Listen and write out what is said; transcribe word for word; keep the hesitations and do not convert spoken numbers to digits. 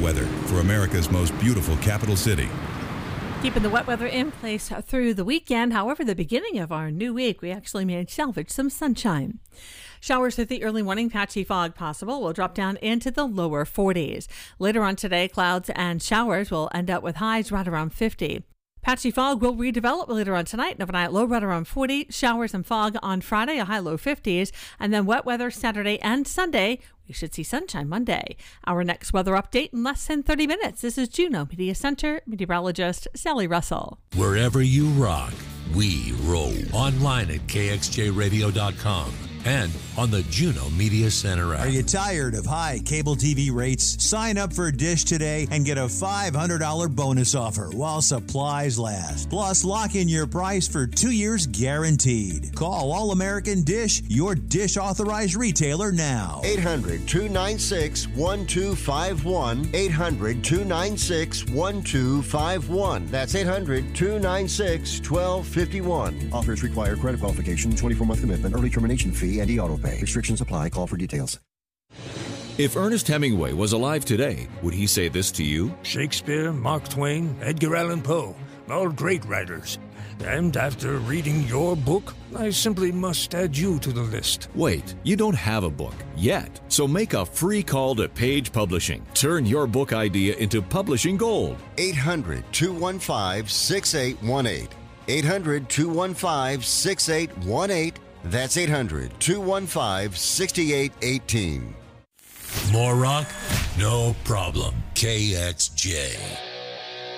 weather for America's most beautiful capital city. Keeping the wet weather in place through the weekend. However, the beginning of our new week, we actually managed to salvage some sunshine. Showers through the early morning, patchy fog possible. Will drop down into the lower forties. Later on today, clouds and showers will end up with highs right around fifty. Patchy fog will redevelop later on tonight. An overnight low right around forty. Showers and fog on Friday, a high low fifties. And then wet weather Saturday and Sunday. We should see sunshine Monday. Our next weather update in less than thirty minutes. This is Juneau Media Center meteorologist Sally Russell. Wherever you rock, we roll. Online at K X J radio dot com. And on the Juneau Media Center app. Are you tired of high cable T V rates? Sign up for Dish today and get a five hundred dollars bonus offer while supplies last. Plus, lock in your price for two years guaranteed. Call All American Dish, your Dish authorized retailer now. eight hundred, two nine six, one two five one. eight hundred, two nine six, one two five one. That's eight hundred, two nine six, one two five one. Offers require credit qualification, twenty-four month commitment, early termination fee, and e-auto pay. Restrictions apply. Call for details. If Ernest Hemingway was alive today, would he say this to you? Shakespeare, Mark Twain, Edgar Allan Poe, all great writers. And after reading your book, I simply must add you to the list. Wait, you don't have a book yet. So make a free call to Page Publishing. Turn your book idea into publishing gold. eight hundred, two one five, six eight one eight. eight hundred, two one five, six eight one eight. That's eight hundred, two one five, six eight one eight. More rock? No problem. K X J.